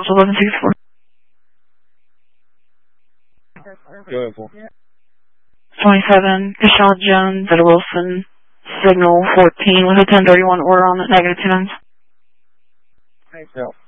Delta 1164. Go ahead, 4. 27, Michelle Jones at Wilson, signal 14 with a 1031 order on the negative 2 9s. Thanks, Al.